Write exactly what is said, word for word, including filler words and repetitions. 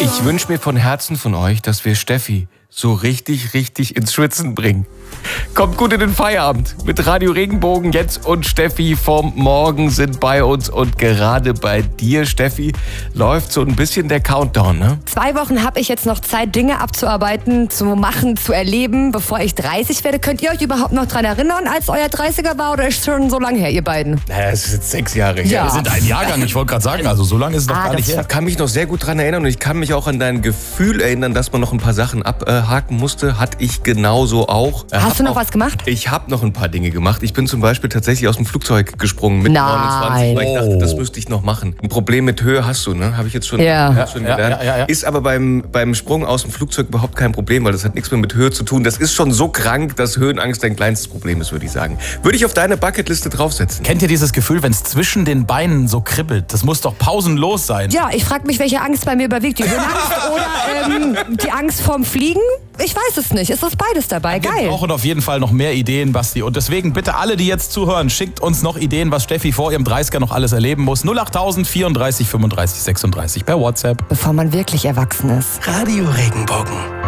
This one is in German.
Ich wünsche mir von Herzen von euch, dass wir Steffi so richtig, richtig ins Schwitzen bringen. Kommt gut in den Feierabend. Mit Radio Regenbogen jetzt und Steffi vom Morgen sind bei uns. Und gerade bei dir, Steffi, läuft so ein bisschen der Countdown, ne? Zwei Wochen habe ich jetzt noch Zeit, Dinge abzuarbeiten, zu machen, zu erleben, bevor ich dreißig werde. Könnt ihr euch überhaupt noch dran erinnern, als euer dreißiger war, oder ist schon so lange her, ihr beiden? Naja, es ist jetzt sechs Jahre her. Ja. Wir sind ein Jahrgang, ich wollte gerade sagen, also so lange ist es doch Ah, gar nicht das her. Ich kann mich noch sehr gut dran erinnern und ich kann mich auch an dein Gefühl erinnern, dass man noch ein paar Sachen abhaken musste. Hatte ich genauso auch. Äh, Hast du noch auch, was gemacht? Ich habe noch ein paar Dinge gemacht. Ich bin zum Beispiel tatsächlich aus dem Flugzeug gesprungen mit Nein. neunundzwanzig, weil ich dachte, Oh. das müsste ich noch machen. Ein Problem mit Höhe hast du, ne? Habe ich jetzt schon, Ja. ja, schon Ja, gelernt. ja, ja, ja. Ist aber beim, beim Sprung aus dem Flugzeug überhaupt kein Problem, weil das hat nichts mehr mit Höhe zu tun. Das ist schon so krank, dass Höhenangst dein kleinstes Problem ist, würde ich sagen. Würde ich auf deine Bucketliste draufsetzen. Kennt ihr dieses Gefühl, wenn es zwischen den Beinen so kribbelt? Das muss doch pausenlos sein. Ja, ich frage mich, welche Angst bei mir überwiegt. Die Höhenangst oder ähm, die Angst vorm Fliegen? Ich weiß es nicht. Ist das beides dabei? Wir Geil. brauchen auf jeden Fall noch mehr Ideen, Basti. Und deswegen bitte alle, die jetzt zuhören, schickt uns noch Ideen, was Steffi vor ihrem dreißiger noch alles erleben muss. null acht tausend vierunddreißig fünfunddreißig sechsunddreißig per WhatsApp. Bevor man wirklich erwachsen ist. Radio Regenbogen.